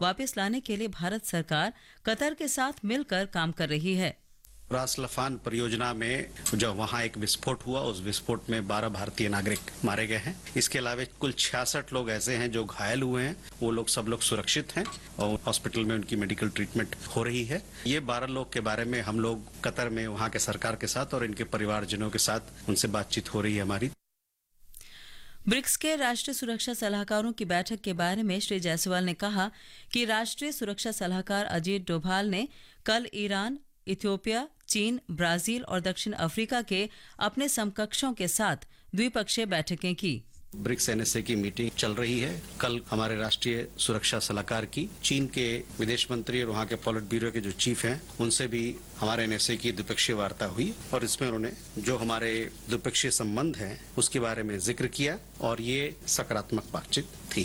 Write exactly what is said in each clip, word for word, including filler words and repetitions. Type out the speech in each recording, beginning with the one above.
वापस लाने के लिए भारत सरकार कतर के साथ मिलकर काम कर रही है। रास लफान परियोजना में जो वहां एक विस्फोट हुआ, उस विस्फोट में बारह भारतीय नागरिक मारे गए हैं। इसके अलावा कुल छियासठ लोग ऐसे हैं जो घायल हुए हैं। वो लोग सब लोग सुरक्षित हैं और हॉस्पिटल में उनकी मेडिकल ट्रीटमेंट हो रही है। ये बारह लोग के बारे में हम लोग कतर में वहां के सरकार के साथ और इनके परिवारजनों के साथ उनसे बातचीत हो रही है हमारी। ब्रिक्स के राष्ट्रीय सुरक्षा सलाहकारों की बैठक के बारे में श्री जायसवाल ने कहा कि राष्ट्रीय सुरक्षा सलाहकार अजीत डोभाल ने कल ईरान, इथियोपिया, चीन, ब्राजील और दक्षिण अफ्रीका के अपने समकक्षों के साथ द्विपक्षीय बैठकें की। ब्रिक्स एनएसए की मीटिंग चल रही है। कल हमारे राष्ट्रीय सुरक्षा सलाहकार की चीन के विदेश मंत्री और वहाँ के पॉलिट ब्यूरो के जो चीफ हैं उनसे भी हमारे एनएसए की द्विपक्षीय वार्ता हुई और इसमें उन्होंने जो हमारे द्विपक्षीय संबंध हैं उसके बारे में जिक्र किया और ये सकारात्मक बातचीत थी।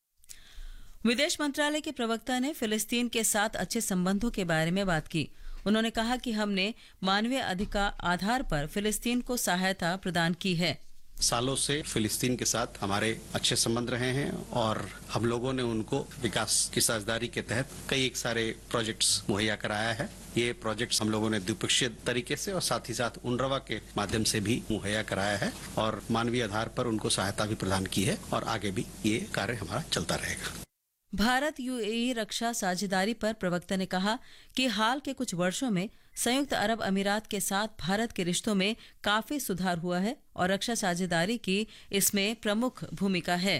विदेश मंत्रालय के प्रवक्ता ने फिलिस्तीन के साथ अच्छे संबंधों के बारे में बात की। उन्होंने कहा कि हमने मानवीय अधिकार आधार पर फिलिस्तीन को सहायता प्रदान की है। सालों से फिलिस्तीन के साथ हमारे अच्छे संबंध रहे हैं और हम लोगों ने उनको विकास की साझेदारी के तहत कई एक सारे प्रोजेक्ट्स मुहैया कराया है। ये प्रोजेक्ट्स हम लोगों ने द्विपक्षीय तरीके से और साथ ही साथ उनरवा के माध्यम से भी मुहैया कराया है और मानवीय आधार पर उनको सहायता भी प्रदान की है और आगे भी ये कार्य हमारा चलता रहेगा। भारत यूएई रक्षा साझेदारी पर प्रवक्ता ने कहा कि हाल के कुछ वर्षों में संयुक्त अरब अमीरात के साथ भारत के रिश्तों में काफी सुधार हुआ है और रक्षा साझेदारी की इसमें प्रमुख भूमिका है।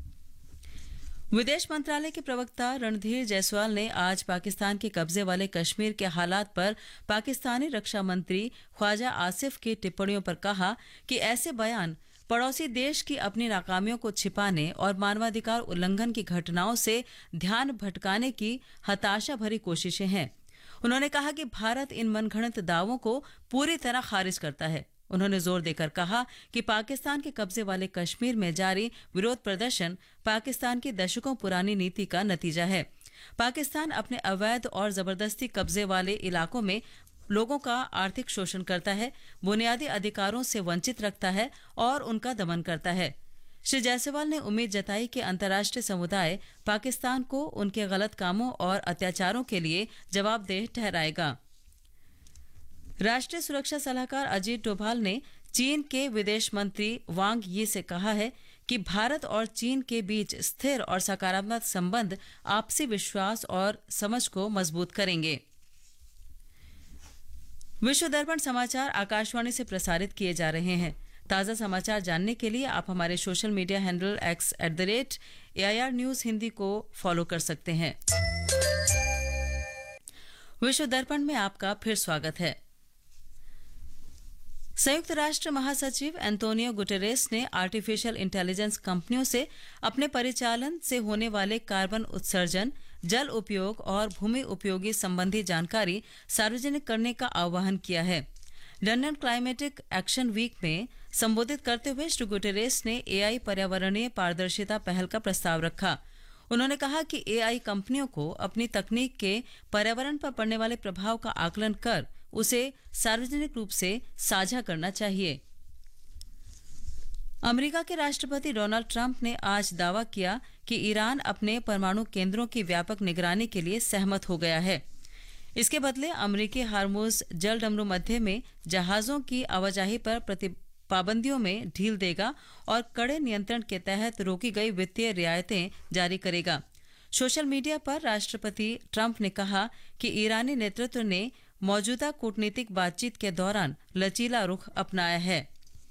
विदेश मंत्रालय के प्रवक्ता रणधीर जायसवाल ने आज पाकिस्तान के कब्जे वाले कश्मीर के हालात पर पाकिस्तानी रक्षा मंत्री ख्वाजा आसिफ की टिप्पणियों पर कहा कि ऐसे बयान पड़ोसी देश की अपनी नाकामियों को छिपाने और मानवाधिकार उल्लंघन की घटनाओं से ध्यान भटकाने की हताशा भरी कोशिशें हैं। उन्होंने कहा कि भारत इन मनगढ़ंत दावों को पूरी तरह खारिज करता है। उन्होंने जोर देकर कहा कि पाकिस्तान के कब्जे वाले कश्मीर में जारी विरोध प्रदर्शन पाकिस्तान की दशकों पुरानी नीति का नतीजा है। पाकिस्तान अपने अवैध और जबरदस्ती कब्जे वाले इलाकों में लोगों का आर्थिक शोषण करता है, बुनियादी अधिकारों से वंचित रखता है और उनका दमन करता है। श्री जायसवाल ने उम्मीद जताई कि अंतर्राष्ट्रीय समुदाय पाकिस्तान को उनके गलत कामों और अत्याचारों के लिए जवाबदेह ठहराएगा। राष्ट्रीय सुरक्षा सलाहकार अजीत डोभाल ने चीन के विदेश मंत्री वांग यी से कहा है कि भारत और चीन के बीच स्थिर और सकारात्मक संबंध आपसी विश्वास और समझ को मजबूत करेंगे। विश्व दर्पण समाचार आकाशवाणी से प्रसारित किए जा रहे हैं। ताज़ा समाचार जानने के लिए आप हमारे social media handle x at the rate A I R news Hindi को फॉलो कर सकते हैं। विश्व दर्पण में आपका फिर स्वागत है। संयुक्त राष्ट्र महासचिव एंटोनियो गुटेरेस ने आर्टिफिशियल इंटेलिजेंस कंपनियों से अपने परिचालन से होने वाले कार्बन उत्सर्जन, जल उपयोग और भूमि उपयोगी संबंधी जानकारी सार्वजनिक करने का आह्वान किया है। लंदन क्लाइमेटिक एक्शन वीक में संबोधित करते हुए श्री गुटेरेस ने एआई पर्यावरणीय पारदर्शिता पहल का प्रस्ताव रखा। उन्होंने कहा कि एआई कंपनियों को अपनी तकनीक के पर्यावरण पर पड़ने वाले प्रभाव का आकलन कर उसे सार्वजनिक रूप से साझा करना चाहिए। अमेरिका के राष्ट्रपति डोनाल्ड ट्रंप ने आज दावा किया कि ईरान अपने परमाणु केंद्रों की व्यापक निगरानी के लिए सहमत हो गया है। इसके बदले अमेरिकी हार्मुज जलडमरू मध्य में जहाजों की आवाजाही पर प्रति पाबंदियों में ढील देगा और कड़े नियंत्रण के तहत रोकी गई वित्तीय रियायतें जारी करेगा। सोशल मीडिया पर राष्ट्रपति ट्रंप ने कहा कि ईरानी नेतृत्व ने मौजूदा कूटनीतिक बातचीत के दौरान लचीला रुख अपनाया है।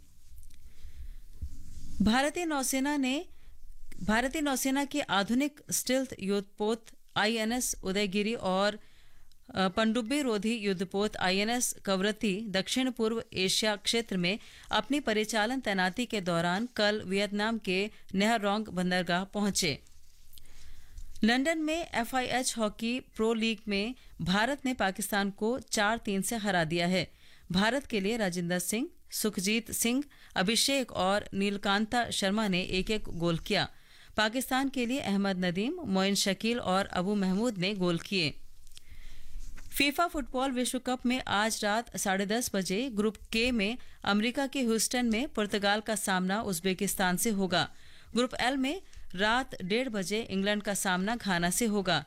भारतीय नौसेना ने भारतीय नौसेना के आधुनिक स्टील्थ युद्धपोत आईएनएस उदयगिरी और पनडुब्बी रोधी युद्धपोत आईएनएस कवरत्ती दक्षिण पूर्व एशिया क्षेत्र में अपनी परिचालन तैनाती के दौरान कल वियतनाम के नेहरोंग बंदरगाह पहुंचे। लंदन में एफआईएच हॉकी प्रो लीग में भारत ने पाकिस्तान को चार तीन से हरा दिया है। भारत के लिए राजिंदर सिंह, सुखजीत सिंह, अभिषेक और नीलकांता शर्मा ने एक एक गोल किया। पाकिस्तान के लिए अहमद नदीम, मोइन शकील और अबू महमूद ने गोल किए। फीफा फुटबॉल विश्व कप में आज रात साढ़े दस बजे ग्रुप के में अमेरिका के ह्यूस्टन में पुर्तगाल का सामना उज्बेकिस्तान से होगा। ग्रुप एल में रात डेढ़ बजे इंग्लैंड का सामना घाना से होगा।